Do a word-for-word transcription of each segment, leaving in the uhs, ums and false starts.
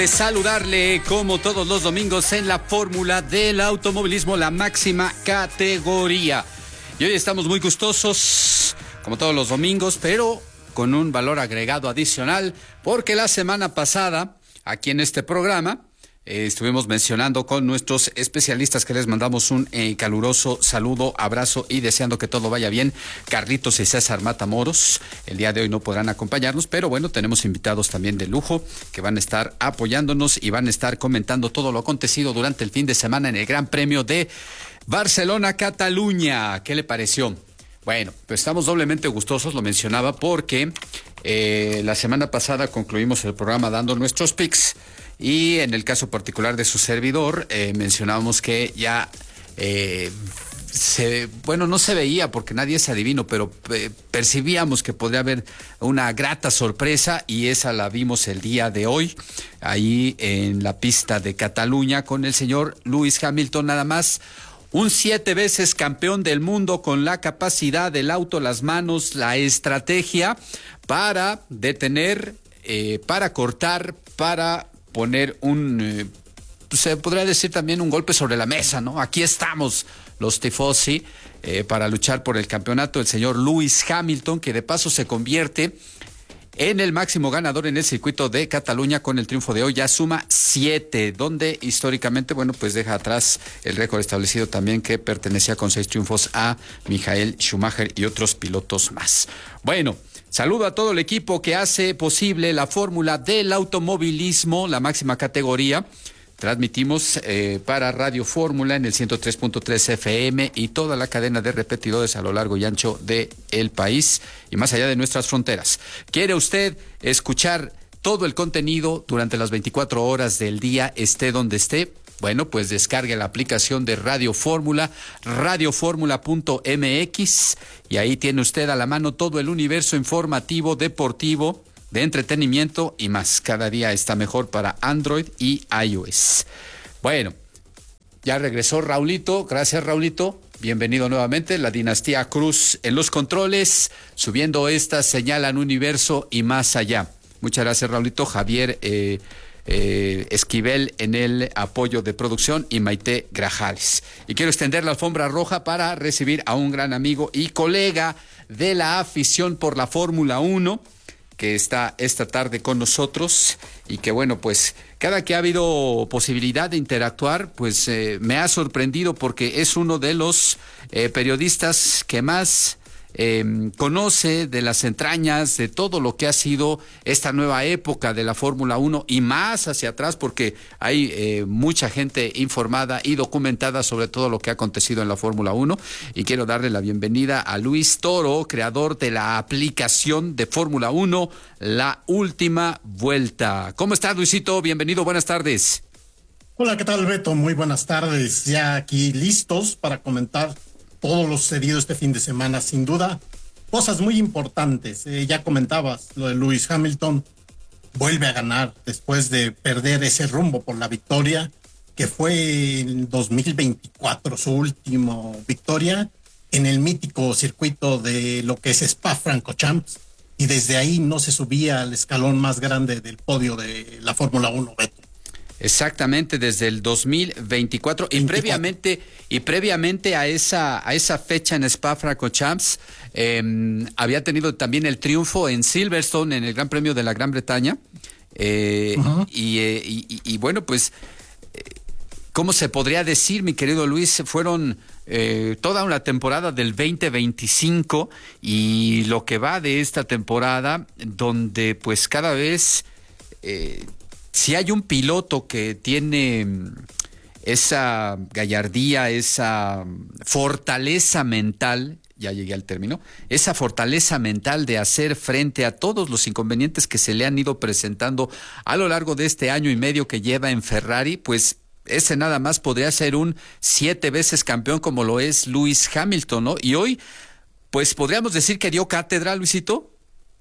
Saludarle como todos los domingos en la fórmula del automovilismo, la máxima categoría. Y hoy estamos muy gustosos, como todos los domingos, pero con un valor agregado adicional, porque la semana pasada, aquí en este programa, eh, estuvimos mencionando con nuestros especialistas que les mandamos un eh, caluroso saludo, abrazo y deseando que todo vaya bien. Carlitos y César Matamoros, el día de hoy no podrán acompañarnos, pero bueno, tenemos invitados también de lujo que van a estar apoyándonos y van a estar comentando todo lo acontecido durante el fin de semana en el Gran Premio de Barcelona-Cataluña. ¿Qué le pareció? Bueno, pues estamos doblemente gustosos, lo mencionaba, porque eh, la semana pasada concluimos el programa dando nuestros picks y en el caso particular de su servidor eh, mencionábamos que ya eh, se, bueno, no se veía porque nadie es adivino, pero eh, percibíamos que podría haber una grata sorpresa y esa la vimos el día de hoy ahí en la pista de Cataluña con el señor Lewis Hamilton, nada más. Un siete veces campeón del mundo con la capacidad del auto, las manos, la estrategia para detener, eh, para cortar, para poner un, eh, se podría decir también un golpe sobre la mesa, ¿no? Aquí estamos los tifosi eh, para luchar por el campeonato. El señor Lewis Hamilton, que de paso se convierte en el máximo ganador en el circuito de Cataluña con el triunfo de hoy, ya suma siete, donde históricamente, bueno, pues deja atrás el récord establecido también que pertenecía con seis triunfos a Michael Schumacher y otros pilotos más. Bueno, saludo a todo el equipo que hace posible la fórmula del automovilismo, la máxima categoría. Transmitimos eh, para Radio Fórmula en el ciento tres punto tres F M y toda la cadena de repetidores a lo largo y ancho del país y más allá de nuestras fronteras. ¿Quiere usted escuchar todo el contenido durante las veinticuatro horas del día, esté donde esté? Bueno, pues descargue la aplicación de Radio Fórmula, radio fórmula punto m x, y ahí tiene usted a la mano todo el universo informativo, deportivo, de entretenimiento y más. Cada día está mejor para Android y iOS. Bueno, ya regresó Raulito. Gracias, Raulito. Bienvenido nuevamente. La dinastía Cruz en los controles, subiendo esta señal al universo y más allá. Muchas gracias, Raulito. Javier eh, eh, Esquivel en el apoyo de producción y Maite Grajales. Y quiero extender la alfombra roja para recibir a un gran amigo y colega de la afición por la Fórmula uno, que está esta tarde con nosotros y que, bueno, pues cada que ha habido posibilidad de interactuar, pues eh, me ha sorprendido porque es uno de los eh, periodistas que más eh, conoce de las entrañas de todo lo que ha sido esta nueva época de la Fórmula uno y más hacia atrás, porque hay eh, mucha gente informada y documentada sobre todo lo que ha acontecido en la Fórmula uno, y quiero darle la bienvenida a Luis Toro, creador de la aplicación de Fórmula uno, La Última Vuelta. ¿Cómo estás, Luisito? Bienvenido, buenas tardes. Hola, ¿qué tal, Beto? Muy buenas tardes. Ya aquí listos para comentar todo lo sucedido este fin de semana. Sin duda, cosas muy importantes. Eh, ya comentabas lo de Lewis Hamilton. Vuelve a ganar después de perder ese rumbo por la victoria, que fue en dos mil veinticuatro, su última victoria en el mítico circuito de lo que es Spa-Francorchamps. Y desde ahí no se subía al escalón más grande del podio de la Fórmula uno, Beto. Exactamente, desde el dos mil veinticuatro y veinticuatro. previamente y previamente a esa a esa fecha en Spa-Francorchamps eh, había tenido también el triunfo en Silverstone en el Gran Premio de la Gran Bretaña eh, uh-huh. y, eh, y, y bueno, pues eh, ¿cómo se podría decir, mi querido Luis? Fueron eh, toda una temporada del veinte veinticinco y lo que va de esta temporada, donde pues cada vez eh, si hay un piloto que tiene esa gallardía, esa fortaleza mental, ya llegué al término, esa fortaleza mental de hacer frente a todos los inconvenientes que se le han ido presentando a lo largo de este año y medio que lleva en Ferrari, pues ese nada más podría ser un siete veces campeón como lo es Lewis Hamilton, ¿no? Y hoy, pues podríamos decir que dio cátedra, Luisito.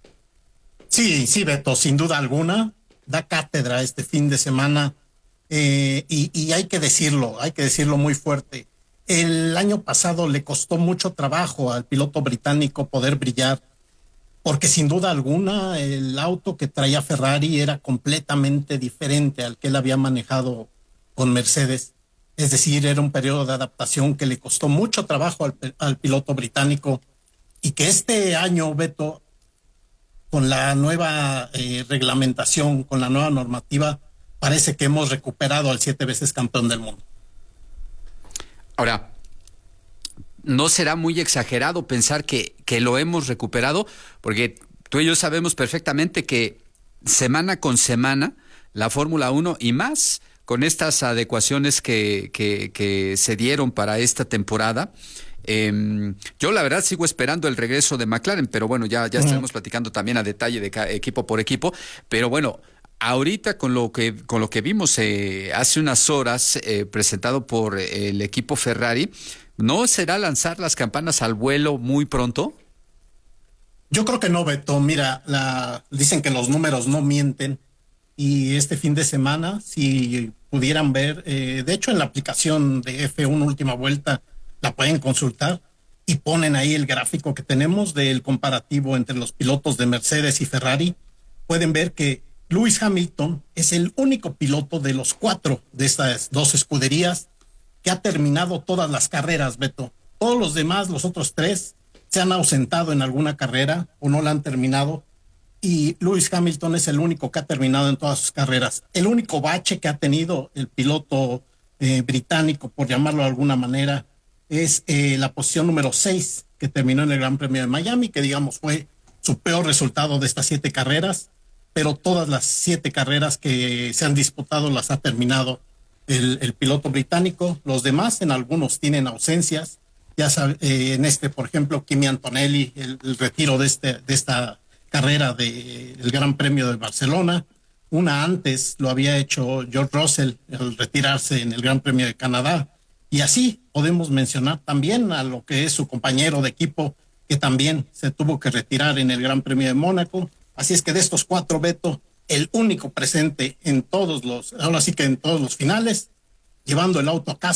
Sí, sí, Beto, sin duda alguna. Da cátedra este fin de semana eh, y, y hay que decirlo, hay que decirlo muy fuerte. El año pasado le costó mucho trabajo al piloto británico poder brillar porque sin duda alguna el auto que traía Ferrari era completamente diferente al que él había manejado con Mercedes. Es decir, era un periodo de adaptación que le costó mucho trabajo al, al piloto británico y que este año, Beto, con la nueva eh, reglamentación, con la nueva normativa, parece que hemos recuperado al siete veces campeón del mundo. Ahora, ¿no será muy exagerado pensar que, que lo hemos recuperado? Porque tú y yo sabemos perfectamente que semana con semana la Fórmula uno y más con estas adecuaciones que, que, que se dieron para esta temporada, eh, yo la verdad sigo esperando el regreso de McLaren, pero bueno, ya, ya estaremos uh-huh. platicando también a detalle de cada equipo por equipo, pero bueno, ahorita con lo que con lo que vimos eh, hace unas horas eh, presentado por el equipo Ferrari, ¿no será lanzar las campanas al vuelo muy pronto? Yo creo que no, Beto. Mira, la, dicen que los números no mienten y este fin de semana, si pudieran ver, eh, de hecho en la aplicación de F uno Última Vuelta la pueden consultar y ponen ahí el gráfico que tenemos del comparativo entre los pilotos de Mercedes y Ferrari. Pueden ver que Lewis Hamilton es el único piloto de los cuatro de estas dos escuderías que ha terminado todas las carreras, Beto. Todos los demás, los otros tres, se han ausentado en alguna carrera o no la han terminado. Y Lewis Hamilton es el único que ha terminado en todas sus carreras. El único bache que ha tenido el piloto eh, británico, por llamarlo de alguna manera, es eh, la posición número seis, que terminó en el Gran Premio de Miami, que digamos fue su peor resultado de estas siete carreras, pero todas las siete carreras que se han disputado las ha terminado el, el piloto británico. Los demás, en algunos tienen ausencias. Ya sabe, eh, en este, por ejemplo, Kimi Antonelli, el, el retiro de, este, de esta carrera del de, Gran Premio de Barcelona. Una antes lo había hecho George Russell al retirarse en el Gran Premio de Canadá. Y así podemos mencionar también a lo que es su compañero de equipo, que también se tuvo que retirar en el Gran Premio de Mónaco. Así es que de estos cuatro, Beto, el único presente en todos los, ahora sí que en todos los finales, llevando el auto a casa.